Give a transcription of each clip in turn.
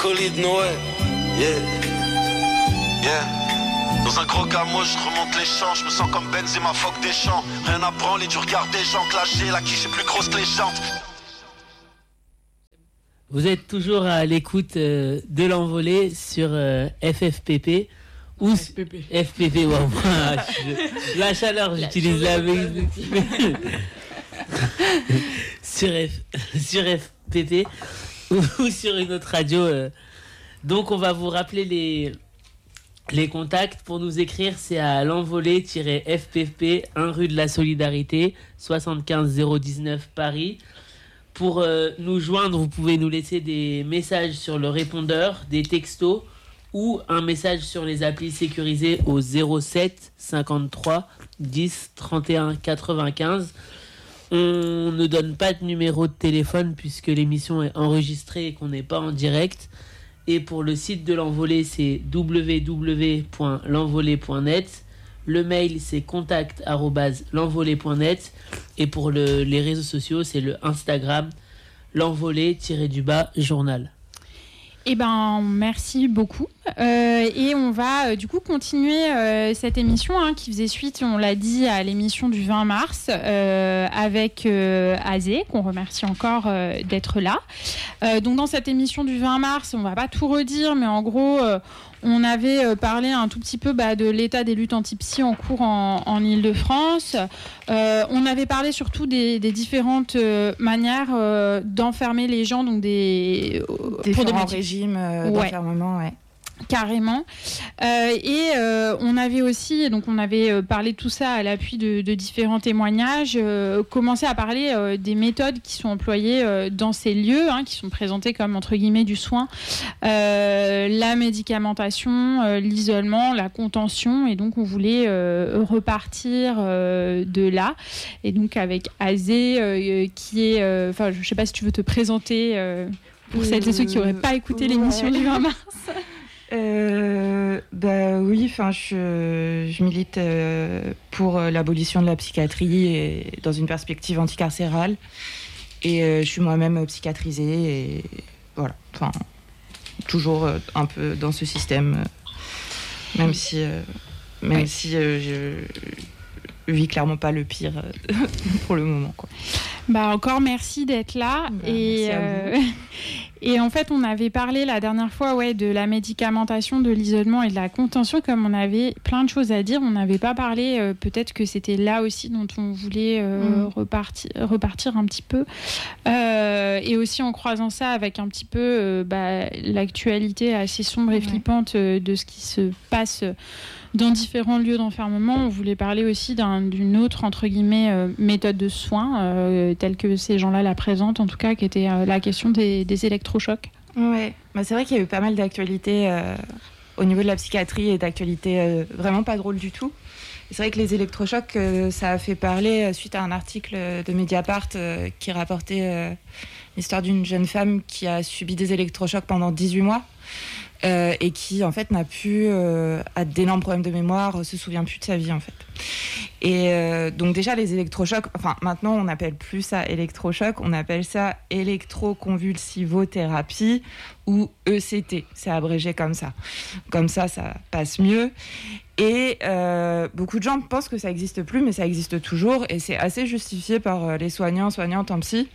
colis de Noël. Yeah. Dans un gros camo, je remonte les champs. Je me sens comme Benzema, phoque des champs. Rien à branler du regard des gens. Clashé, la quiche est plus grosse que les jantes. Vous êtes toujours à l'écoute de l'envolée sur FFPP. Ou FPP, wow. La chaleur, j'utilise la même. sur FPP ou sur une autre radio. Donc, on va vous rappeler les contacts pour nous écrire. C'est à l'envolée-FPP, 1 rue de la Solidarité, 75 019 Paris. Pour nous joindre, vous pouvez nous laisser des messages sur le répondeur, des textos ou un message sur les applis sécurisées au 07 53 10 31 95. On ne donne pas de numéro de téléphone puisque l'émission est enregistrée et qu'on n'est pas en direct. Et pour le site de l'envolée, c'est www.lenvolée.net. Le mail, c'est contact@lenvolée.net. Et pour les réseaux sociaux, c'est le Instagram, l'envolée-journal. Eh ben, merci beaucoup. Et on va du coup continuer cette émission qui faisait suite, on l'a dit, à l'émission du 20 mars avec Azé, qu'on remercie encore d'être là. Donc dans cette émission du 20 mars, on va pas tout redire, mais en gros... on avait parlé un tout petit peu de l'état des luttes anti-psy en cours en Ile-de-France. On avait parlé surtout des différentes manières d'enfermer les gens, donc pour des régimes d'enfermement, ouais. Carrément. On avait aussi, donc on avait parlé de tout ça à l'appui de différents témoignages, commencé à parler des méthodes qui sont employées dans ces lieux, qui sont présentées comme entre guillemets du soin, la médicamentation, l'isolement, la contention, et donc on voulait repartir de là. Et donc avec Azé, qui est, je sais pas si tu veux te présenter pour celles et ceux qui n'auraient pas écouté l'émission du 20 mars. Oui, je milite pour l'abolition de la psychiatrie et dans une perspective anticarcérale. Et je suis moi-même psychiatrisée et voilà. Toujours un peu dans ce système, même si je vis clairement pas le pire pour le moment, quoi. Encore merci d'être là. Merci à vous. Et en fait, on avait parlé la dernière fois de la médicamentation, de l'isolement et de la contention. Comme on avait plein de choses à dire, on n'avait pas parlé, peut-être que c'était là aussi dont on voulait repartir un petit peu. Et aussi en croisant ça avec un petit peu l'actualité assez sombre et flippante de ce qui se passe dans différents lieux d'enfermement. On voulait parler aussi d'une autre, entre guillemets, méthode de soins, telle que ces gens-là la présentent, en tout cas, qui était la question des électrochocs. Ouais, c'est vrai qu'il y a eu pas mal d'actualités au niveau de la psychiatrie et d'actualités vraiment pas drôles du tout. Et c'est vrai que les électrochocs, ça a fait parler suite à un article de Mediapart qui rapportait l'histoire d'une jeune femme qui a subi des électrochocs pendant 18 mois. Et qui en fait n'a plus a d'énormes problèmes de mémoire, se souvient plus de sa vie en fait. Et donc déjà les électrochocs, maintenant on n'appelle plus ça électrochoc, on appelle ça électroconvulsivothérapie ou ECT, c'est abrégé comme ça ça passe mieux. Et beaucoup de gens pensent que ça n'existe plus, mais ça existe toujours et c'est assez justifié par les soignantes en psy.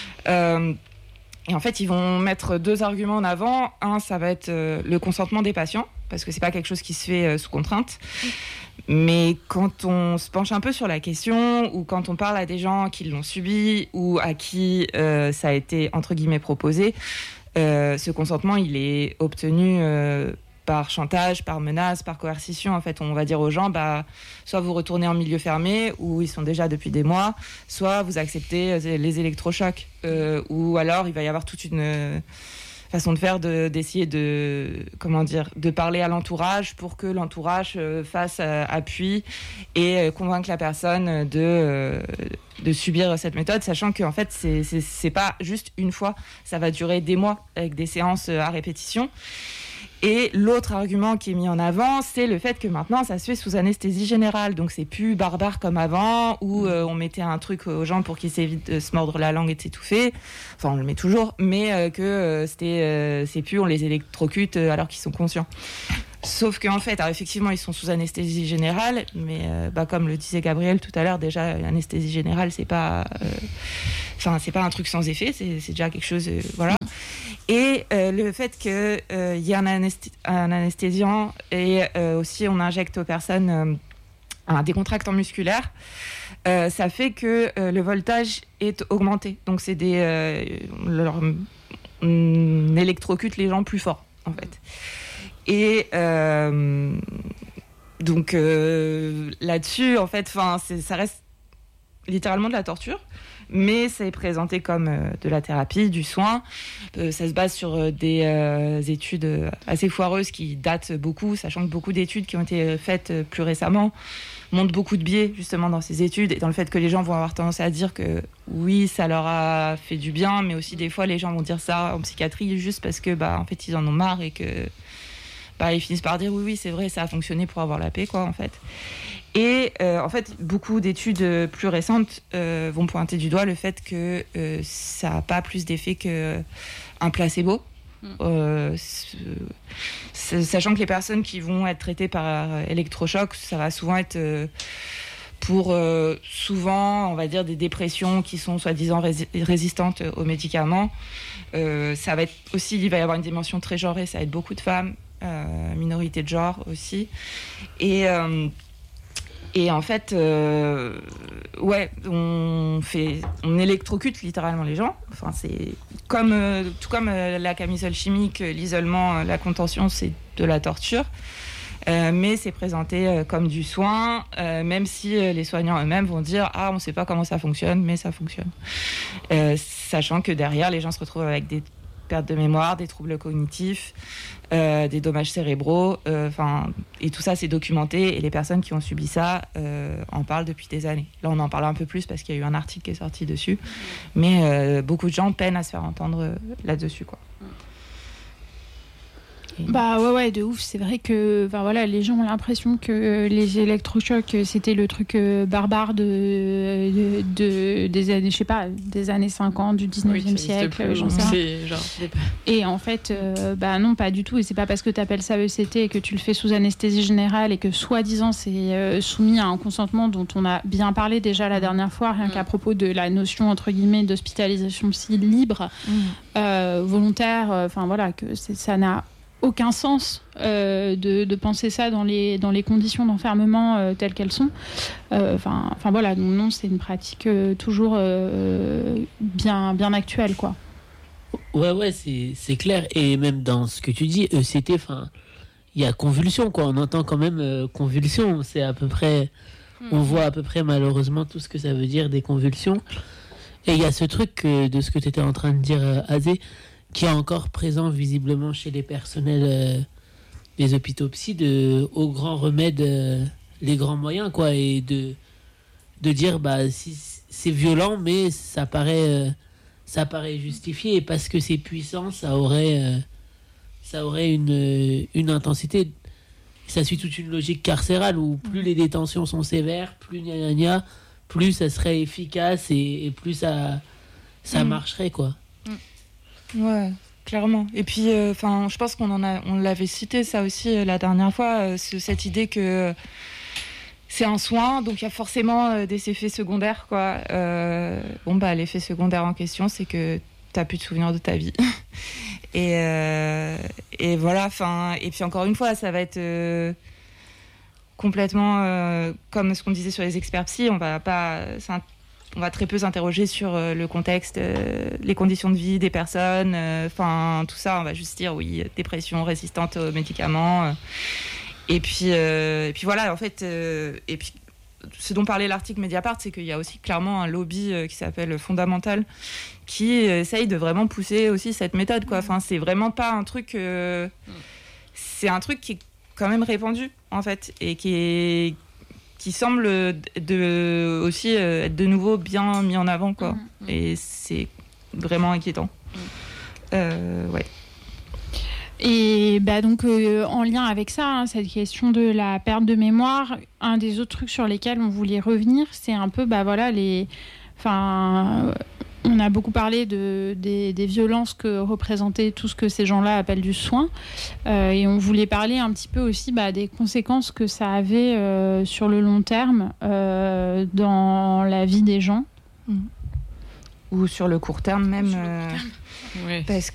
Et en fait, ils vont mettre 2 arguments en avant. Un, ça va être le consentement des patients, parce que c'est pas quelque chose qui se fait sous contrainte. Mais quand on se penche un peu sur la question, ou quand on parle à des gens qui l'ont subi, ou à qui ça a été, entre guillemets, proposé, ce consentement, il est obtenu par chantage, par menace, par coercition. En fait, on va dire aux gens, soit vous retournez en milieu fermé, où ils sont déjà depuis des mois, soit vous acceptez les électrochocs. Ou alors, il va y avoir toute une façon de faire, d'essayer de parler à l'entourage pour que l'entourage fasse appui et convaincre la personne de subir cette méthode, sachant qu'en fait, c'est pas juste une fois, ça va durer des mois avec des séances à répétition. Et l'autre argument qui est mis en avant, c'est le fait que maintenant, ça se fait sous anesthésie générale. Donc, c'est plus barbare comme avant, où on mettait un truc aux gens pour qu'ils s'évitent de se mordre la langue et de s'étouffer. Enfin, on le met toujours, mais c'est plus, on les électrocute alors qu'ils sont conscients. Sauf qu'en fait, alors effectivement, ils sont sous anesthésie générale, mais comme le disait Gabriel tout à l'heure, déjà, anesthésie générale, c'est pas un truc sans effet, c'est déjà quelque chose, voilà. Et le fait qu'il y ait un anesthésiant et aussi on injecte aux personnes un décontractant musculaire, ça fait que le voltage est augmenté. Donc c'est on électrocute les gens plus fort, en fait. Et donc là-dessus, en fait, ça reste littéralement de la torture, mais c'est présenté comme de la thérapie, du soin. Ça se base sur des études assez foireuses qui datent beaucoup, sachant que beaucoup d'études qui ont été faites plus récemment montrent beaucoup de biais justement dans ces études et dans le fait que les gens vont avoir tendance à dire que oui, ça leur a fait du bien, mais aussi des fois les gens vont dire ça en psychiatrie juste parce que en fait ils en ont marre et que ils finissent par dire oui, c'est vrai, ça a fonctionné pour avoir la paix, quoi, en fait. Et en fait, beaucoup d'études plus récentes vont pointer du doigt le fait que ça n'a pas plus d'effet qu'un placebo. Sachant que les personnes qui vont être traitées par électrochoc, ça va souvent être pour souvent, on va dire, des dépressions qui sont soi-disant résistantes aux médicaments. Ça va être aussi, il va y avoir une dimension très genrée, ça va être beaucoup de femmes, minorité de genre aussi. Et en fait, on électrocute littéralement les gens. Enfin, c'est tout comme la camisole chimique, l'isolement, la contention, c'est de la torture. Mais c'est présenté comme du soin, même si les soignants eux-mêmes vont dire « Ah, on ne sait pas comment ça fonctionne, mais ça fonctionne. » Sachant que derrière, les gens se retrouvent avec des pertes de mémoire, des troubles cognitifs, des dommages cérébraux, et tout ça c'est documenté et les personnes qui ont subi ça en parlent depuis des années. Là on en parle un peu plus parce qu'il y a eu un article qui est sorti dessus, mais beaucoup de gens peinent à se faire entendre là-dessus, quoi. Ouais, de ouf. C'est vrai que les gens ont l'impression que les électrochocs c'était le truc barbare des années, je sais pas, des années 50, du 19e siècle, j'en sais rien. Et en fait, non, pas du tout. Et c'est pas parce que tu appelles ça ECT et que tu le fais sous anesthésie générale et que soi-disant c'est soumis à un consentement dont on a bien parlé déjà la dernière fois, rien qu'à propos de la notion entre guillemets d'hospitalisation psy libre, volontaire, que ça n'a aucun sens de penser ça dans les conditions d'enfermement telles qu'elles sont. Donc non, c'est une pratique toujours bien actuelle, quoi. Ouais, c'est clair. Et même dans ce que tu dis, ECT, il y a convulsion, quoi. On entend quand même convulsion. C'est à peu près... On voit à peu près malheureusement tout ce que ça veut dire, des convulsions. Et il y a ce truc de ce que tu étais en train de dire, Azé, qui est encore présent visiblement chez les personnels des hôpitaux psy, au grand remède, les grands moyens, quoi, et de dire si c'est violent, mais ça paraît justifié, et parce que c'est puissant, ça aurait une intensité. Ça suit toute une logique carcérale où plus les détentions sont sévères, plus gna, plus ça serait efficace et plus ça marcherait, quoi. Ouais, clairement. Et puis, je pense on l'avait cité ça aussi la dernière fois, cette idée que c'est un soin, donc il y a forcément des effets secondaires, quoi. L'effet secondaire en question, c'est que t'as plus de souvenirs de ta vie. et voilà. Et puis encore une fois, ça va être complètement comme ce qu'on disait sur les experts psy. On va très peu s'interroger sur le contexte, les conditions de vie des personnes, tout ça. On va juste dire oui, dépression résistante aux médicaments. Et puis voilà, en fait. Et puis, ce dont parlait l'article Mediapart, c'est qu'il y a aussi clairement un lobby qui s'appelle Fondamental, qui essaye de vraiment pousser aussi cette méthode, quoi. C'est vraiment pas un truc. C'est un truc qui est quand même répandu, en fait, et qui semble aussi être de nouveau bien mis en avant, quoi. Et c'est vraiment inquiétant. Ouais. Et donc, en lien avec ça, cette question de la perte de mémoire, un des autres trucs sur lesquels on voulait revenir, c'est un peu, on a beaucoup parlé des violences que représentait tout ce que ces gens-là appellent du soin. Et on voulait parler un petit peu aussi des conséquences que ça avait sur le long terme dans la vie des gens. Ou sur le court terme même. Ouais. Parce